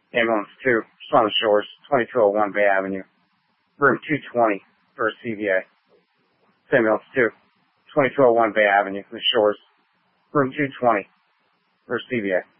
Ambulance 2, just on the shores, 2201 Bay Avenue. Room 220 for CVA. Ambulance 2, 2201 Bay Avenue, the shores. Room 220 for CVA.